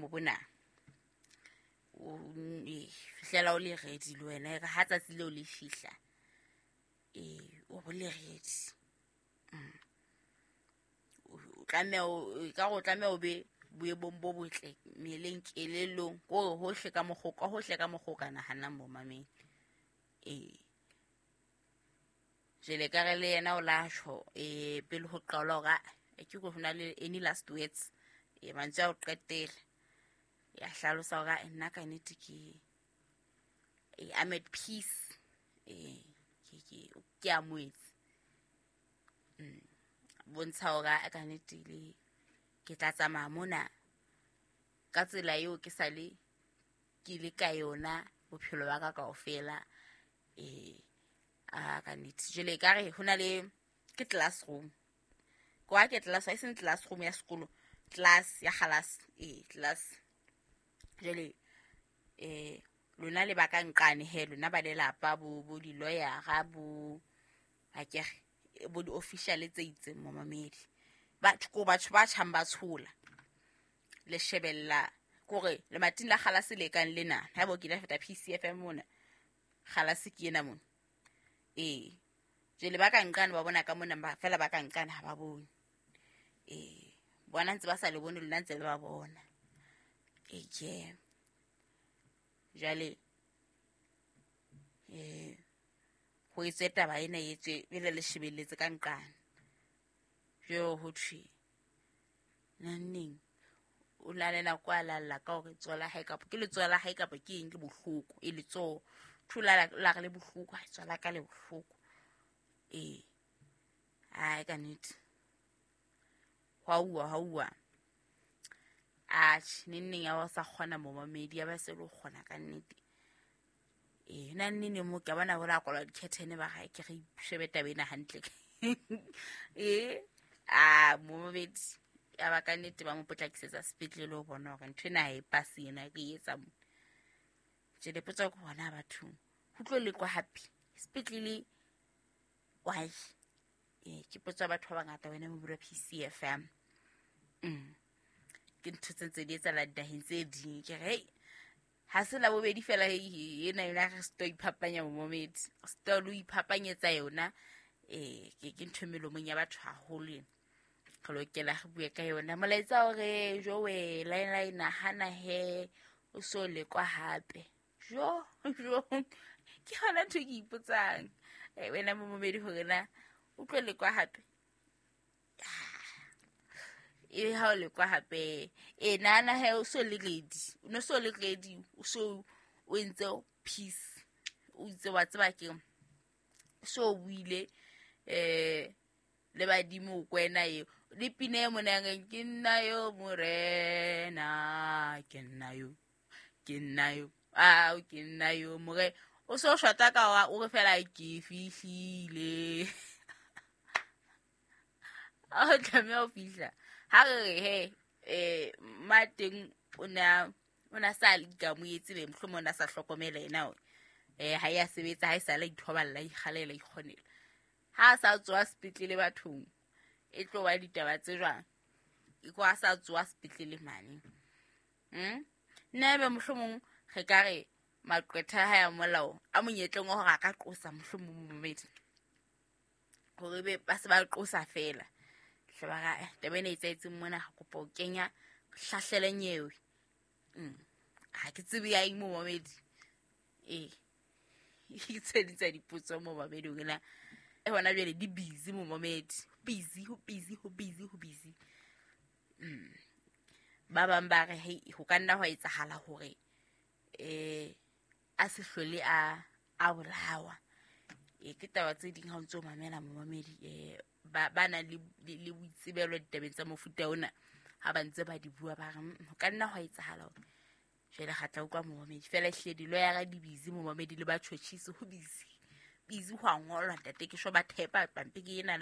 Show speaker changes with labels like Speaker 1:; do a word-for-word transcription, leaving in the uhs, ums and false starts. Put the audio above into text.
Speaker 1: boemo bona o fihlela o le ready le wena ka ha tsatsi leo le fihla eh o bo le ready o tlameha o ka go tlameha o be boemong bo botle meleng kelelong go hohle ka mogoka hohle ka mogoka nahana mo mameng eh jele ka re le yena o la tsho eh pele ho qala ga ke go hona le any last words e mantse a o qetela ya hlalosa ga nna ka nnete ke eh I'm at peace eh ke ke ke a moetse mm bontsha ga ka nnete le ke tla tsamaya mona ka tsela eo ke sale ke le ka yona bophelo ba ka kaofela eh a ka nnete jele ka re hona le ke classroom kwa ke class I sent classroom ya sekolo class ya khalas eh class jele eh lona le baka nqane he lona ba lelapa bo bo di lawyer ga bo a ke bo di official tse itseng mo mamedi ba tko batho ba tshamba tshola le shebella kore le matin la khalas le kan lena ha bo ke la feta P C F M mona khalas ke ena mona eh jele baka nqane ba bona ka mona ba fela baka nqane ha ba bone eh bona ntse ba sa le bone le ntse ba bona eh ke jale eh go itseta ba ena yetse bile le shebeletse ka nqane jo ho thwi nanning o lalela kwa lalla ka o tsola ha eka ke le tsola ha eka ke eng ke bohloko e le tso thula la le bohloko ha tsola ka le bohloko eh ai ka nit hwa hwa a ninning ya wa sa khona mo mamedi ya ba se lo khona ka nnete eh nanning mo ke bana go la kola dikhethene ba ga ke re shebeta bena hantle eh a mo mamedi ya ba ka nnete ba mo potlakisetsa sepetlele o bona gore nthwena e pasi ena ke etsa mo je le potsa go bona batho go tlo le kwa happy sepetlele why eh ke potsa batho ba ngata wena mo bura P C F M mm ke ntse tse di etsa la dahin tse ding ke re ha se la bobedi fela e ena ina re sto iphapanya mo momedi sto lo iphapanyetsa yona eh ke ke nthomelo mo nya batho haholo kholo ke la go bua ka yona molaetsa hore jo we la ina ina hana he o so le kwa hape jo jo ke hona ntho ke ipotsang eh wena mo momedi hore na o tlo le kwa hape e ha o le kwa hape e nana he o so le ready no so le ready o so o entse peace o itse wa tseba ke so buile eh le badimo kwena yo le pine mo nang ke nna yo morena ke nna yo ke nna yo a ke nna yo more o so shota ka wa o re fela ke fihlile a tlamea o fihla ha re he eh mateng ona ona sa le ka mo yetse be mhlomo ona sa hlokomela ena eh ha ya sebetsa ha isa la ithoballa ikgalela ikhonela ha sa tswa sepetlele bathong e tlo wa ditaba tse jwang e kwa sa tswa sepetlele mane hm nebe mhlomong re ka re maqwetha ha ya molao a monyetleng o ga ka qosa mhlomong momedi hore be ba se ba qosa fela hlaba ga tebene itse mona go kopa o kenya hlahlele nyewe mm ha ke tsebe ya imo momedi eh ke tseditsa dipotso mo babedi ngena e bona jwale di busy mo momedi busy ho busy ho busy ho busy mm ba bang ba re hey ho ka nna ho etsahala hore eh a se hlole a a bolawa e ke taba tse ding ha o ntse o mamela mo momedi eh ba bana le le boitsebelo ditabeng tsa mofuta ona ha ba ntse ba di bua ba re ho ka nna ho etsahala jele khatla o kwa mo momedi fela hledi lo ya ga di busy mo momedi le ba tshotshise ho busy busy ho ngolwa ntate ke sho ba thepa pampe ke ena